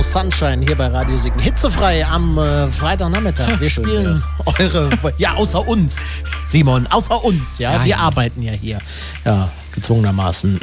Sunshine hier bei Radio Siegen. Hitzefrei am Freitagnachmittag. Wir spielen eure, ja, außer uns, Simon, außer uns, ja. Wir arbeiten ja hier. Ja, gezwungenermaßen.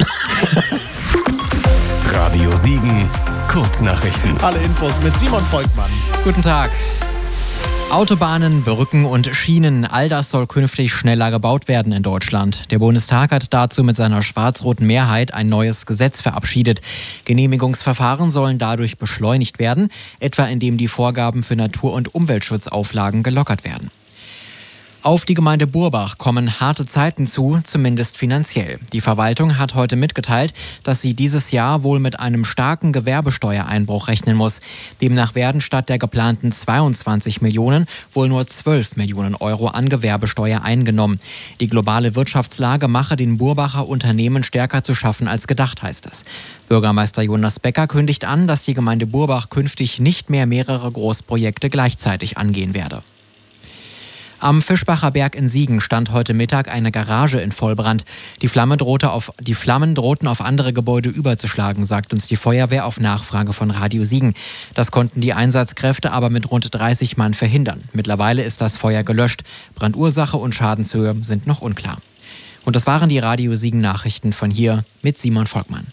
Radio Siegen, Kurznachrichten. Alle Infos mit Simon Volkmann. Guten Tag. Autobahnen, Brücken und Schienen, all das soll künftig schneller gebaut werden in Deutschland. Der Bundestag hat dazu mit seiner schwarz-roten Mehrheit ein neues Gesetz verabschiedet. Genehmigungsverfahren sollen dadurch beschleunigt werden, etwa indem die Vorgaben für Natur- und Umweltschutzauflagen gelockert werden. Auf die Gemeinde Burbach kommen harte Zeiten zu, zumindest finanziell. Die Verwaltung hat heute mitgeteilt, dass sie dieses Jahr wohl mit einem starken Gewerbesteuereinbruch rechnen muss. Demnach werden statt der geplanten 22 Millionen wohl nur 12 Millionen Euro an Gewerbesteuer eingenommen. Die globale Wirtschaftslage mache den Burbacher Unternehmen stärker zu schaffen als gedacht, heißt es. Bürgermeister Jonas Becker kündigt an, dass die Gemeinde Burbach künftig nicht mehr mehrere Großprojekte gleichzeitig angehen werde. Am Fischbacher Berg in Siegen stand heute Mittag eine Garage in Vollbrand. Die Flammen drohten auf andere Gebäude überzuschlagen, sagt uns die Feuerwehr auf Nachfrage von Radio Siegen. Das konnten die Einsatzkräfte aber mit rund 30 Mann verhindern. Mittlerweile ist das Feuer gelöscht. Brandursache und Schadenshöhe sind noch unklar. Und das waren die Radio Siegen Nachrichten von hier mit Simon Volkmann.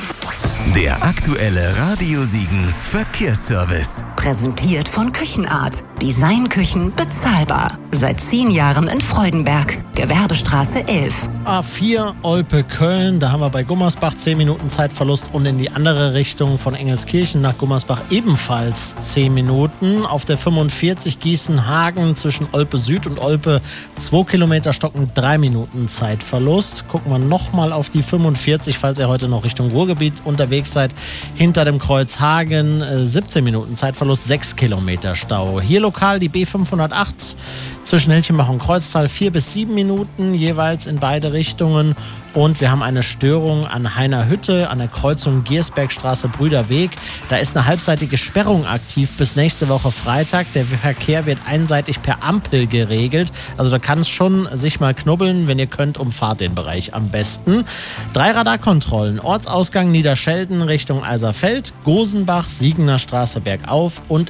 Der aktuelle Radio Siegen Verkehrsservice. Präsentiert von Küchenart. Designküchen bezahlbar. Seit 10 Jahren in Freudenberg. Gewerbestraße 11. A4 Olpe-Köln, da haben wir bei Gummersbach 10 Minuten Zeitverlust und in die andere Richtung von Engelskirchen nach Gummersbach ebenfalls 10 Minuten. Auf der 45 Gießen-Hagen zwischen Olpe Süd und Olpe 2 Kilometer stocken 3 Minuten Zeitverlust. Gucken wir nochmal auf die 45, falls ihr heute noch Richtung Ruhrgebiet unterwegs seid. Hinter dem Kreuz Hagen 17 Minuten Zeitverlust, 6 Kilometer Stau. Hier lokal die B508 zwischen Hilchenbach und Kreuztal 4 bis 7 Minuten jeweils in beide Richtungen. Und wir haben eine Störung an Heinerhütte an der Kreuzung Giersbergstraße Brüderweg. Da ist eine halbseitige Sperrung aktiv bis nächste Woche Freitag. Der Verkehr wird einseitig per Ampel geregelt. Also da kann es schon sich mal knubbeln. Wenn ihr könnt, umfahrt den Bereich am besten. 3 Radarkontrollen. Ortsausgang Niederschelden Richtung Eiserfeld, Gosenbach, Siegener Straße bergauf und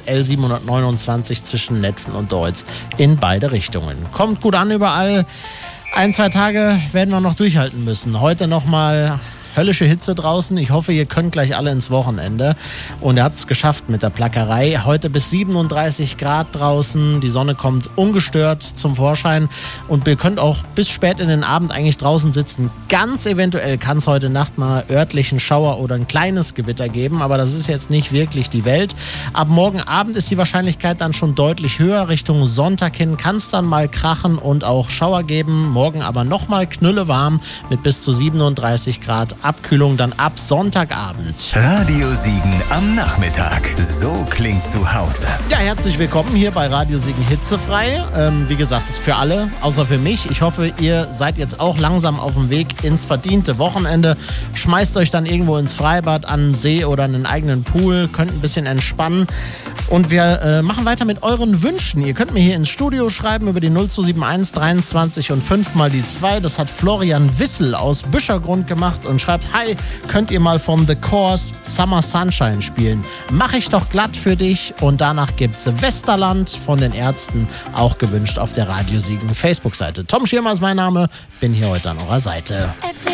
L729 zwischen Netfen und Deutz in beide Richtungen. Kommt gut an überall. 1-2 Tage werden wir noch durchhalten müssen. Heute nochmal höllische Hitze draußen. Ich hoffe, ihr könnt gleich alle ins Wochenende. Und ihr habt es geschafft mit der Plackerei. Heute bis 37 Grad draußen. Die Sonne kommt ungestört zum Vorschein. Und ihr könnt auch bis spät in den Abend eigentlich draußen sitzen. Ganz eventuell kann es heute Nacht mal örtlichen Schauer oder ein kleines Gewitter geben. Aber das ist jetzt nicht wirklich die Welt. Ab morgen Abend ist die Wahrscheinlichkeit dann schon deutlich höher. Richtung Sonntag hin kann es dann mal krachen und auch Schauer geben. Morgen aber nochmal knüllewarm mit bis zu 37 Grad. Abkühlung dann ab Sonntagabend. Radio Siegen am Nachmittag. So klingt zu Hause. Ja, herzlich willkommen hier bei Radio Siegen Hitzefrei. Wie gesagt, ist für alle, außer für mich. Ich hoffe, ihr seid jetzt auch langsam auf dem Weg ins verdiente Wochenende. Schmeißt euch dann irgendwo ins Freibad, an den See oder in einen eigenen Pool. Könnt ein bisschen entspannen. Und wir machen weiter mit euren Wünschen. Ihr könnt mir hier ins Studio schreiben über die 0271 23 und 5 mal die 2. Das hat Florian Wissel aus Büschergrund gemacht und schreibt: Hi, könnt ihr mal von The Course Summer Sunshine spielen? Mach ich doch glatt für dich. Und danach gibt's Westerland von den Ärzten, auch gewünscht auf der Radio Siegen Facebook-Seite. Tom Schirmer ist mein Name, bin hier heute an eurer Seite.